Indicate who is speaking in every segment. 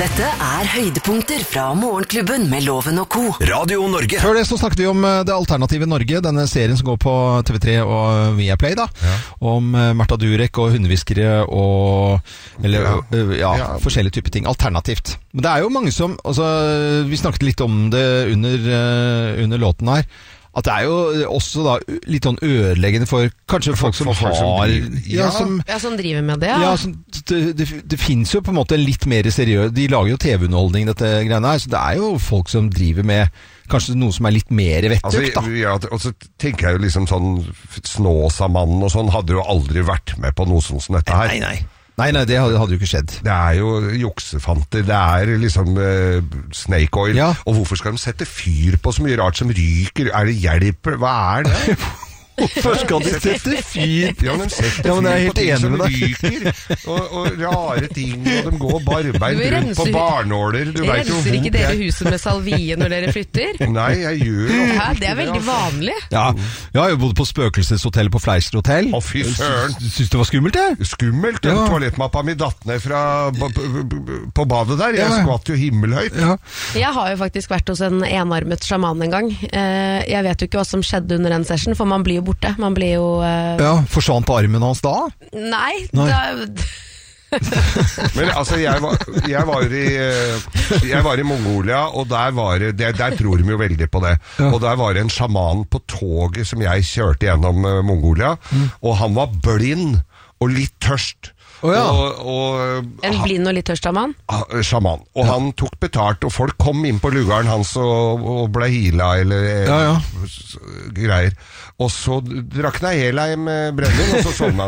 Speaker 1: Dette høydepunkter fra Morgenklubben med Loven og Co.
Speaker 2: Radio Norge.
Speaker 3: Før det så snakket vi om Det Alternative Norge, denne serien som går på TV3 og Viaplay da. Ja. Om Marta Durek og hundehviskere og forskjellige typer ting. Alternativt. Men det jo mange som, altså, vi snakket litt om det under låten her, at det jo også da litt sånn ødeleggende for kanskje folk som
Speaker 4: som driver med det.
Speaker 3: Ja, det finnes jo på en måte litt mer seriøst. De lager jo TV-underholdning dette greiene her, så det jo folk som driver med kanskje noe som litt mer vettugt da.
Speaker 5: Ja, og så tenker jeg jo liksom sånn Snåsamannen og sånn hadde jo aldri vært med på noe sånt som dette her.
Speaker 3: Nei, det hadde jo ikke skjedd.
Speaker 5: Det jo juksefanter, det liksom snake oil. Ja. Og hvorfor skal de sette fyr på så mye rart som ryker? Det hjelp? Hva det?
Speaker 3: Hvorfor skal de sette fyr?
Speaker 5: Ja, men de setter fyr på ting som ryker, og rare ting, og de går barbeint rundt på barnåler.
Speaker 4: Renser ikke dere huset med salvie når dere flytter?
Speaker 5: Nei, jeg gjør det.
Speaker 4: Det veldig vanlig.
Speaker 3: Ja, jeg har jo bodd på spøkelseshotellet på Fleischer Hotel.
Speaker 5: Å, fy søren.
Speaker 3: Syns du det var skummelt, det?
Speaker 5: Skummelt? Ja. Toalettmappa mi datt ned på badet der. Jeg skvatt jo himmelhøyt. Ja.
Speaker 4: Jeg har jo faktisk vært hos en enarmet sjaman en gang. Jeg vet jo ikke hva som skjedde under den session, for man blir jo borte. Man blir jo
Speaker 3: forsvant på armen hans da?
Speaker 4: Nei.
Speaker 5: Men altså, jeg var i Mongolia, og der tror de jo veldig på det. Og der var det en sjaman på toget som jeg kjørte gjennom Mongolia, og han var blind og litt tørst.
Speaker 4: En blind og litt tørst sjaman?
Speaker 5: Sjaman. Og han tok betalt, og folk kom inn på lugaren hans og ble hila eller greier. Og så drakk han hel med brennevin, og så sovna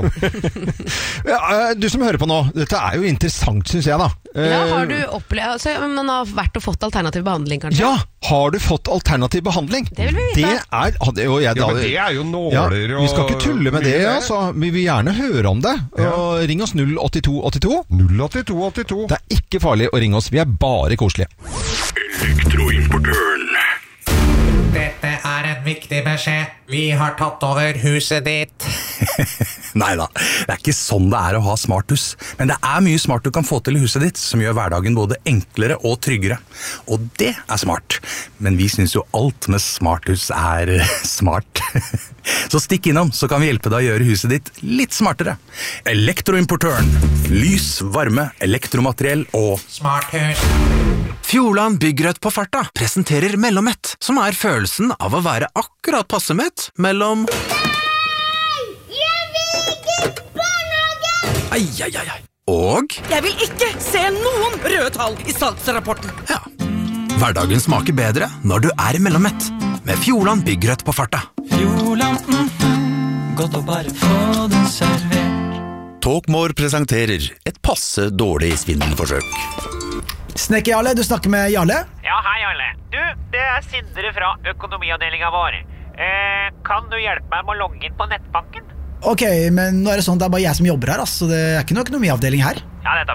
Speaker 5: han.
Speaker 3: Du som hører på nå, dette jo interessant, synes jeg da.
Speaker 4: Har du opplevd, man har vært og fått alternativ behandling kanskje?
Speaker 3: Ja, har du fått alternativ behandling?
Speaker 4: Det vil vi vite.
Speaker 5: Men det jo nåler
Speaker 3: vi skal ikke tulle med det, altså. Vi vil gjerne høre om det. Og ring oss 08282.
Speaker 5: 08282.
Speaker 3: Det ikke farlig å ringe oss, vi bare koselige.
Speaker 2: Elektroimportøren.
Speaker 6: Dette en viktig beskjed. Vi har tatt over huset ditt.
Speaker 7: Neida, det ikke sånn det å ha smarthus. Men det mye smart du kan få til i huset ditt, som gjør hverdagen både enklere og tryggere. Og det smart. Men vi synes jo alt med smarthus smart. Så stikk innom, så kan vi hjelpe deg å gjøre huset ditt litt smartere. Elektroimportøren. Lys, varme, elektromateriell og
Speaker 6: smarthus.
Speaker 8: Fjordland Byggrødt på farta presenterer Mellommett, som følelsen av å være akkurat passe mett mellom
Speaker 9: Jeg vil ikke barnehage!
Speaker 8: Og
Speaker 9: Jeg vil ikke se noen røde tall i salgsrapporten.
Speaker 8: Ja, hverdagen smaker bedre når du Mellommett, med Fjordland Byggrødt på farta.
Speaker 10: Fjordland, godt å bare få det servert.
Speaker 2: Talkmore presenterer et passe dårlig svindelforsøk.
Speaker 11: Snekker Jarle, du snakker med Jarle?
Speaker 12: Ja, hei Jarle. Du, det Sindre fra økonomiavdelingen vår. Kan du hjelpe meg med å logge inn på nettbanken?
Speaker 11: Ok, men nå det sånn at det bare jeg som jobber her, altså. Det ikke noe økonomiavdeling her.
Speaker 12: Ja, dette